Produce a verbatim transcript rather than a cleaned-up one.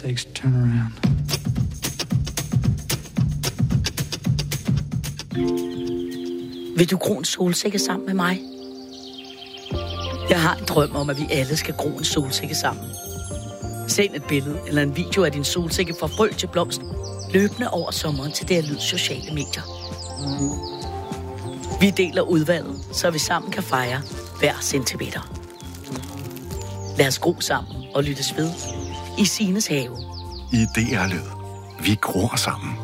sakes, turn around. Vil du gro en solsikke sammen med mig? Jeg har en drøm om, at vi alle skal gro en solsikke sammen. Send et billede eller en video af din solsikke fra frø til blomst, løbende over sommeren til det her lyd sociale medier. Vi deler udvalget, så vi sammen kan fejre hver centimeter. Lad os gro sammen og lyttes ved i Signes have. I D R-lyd. Vi gror sammen.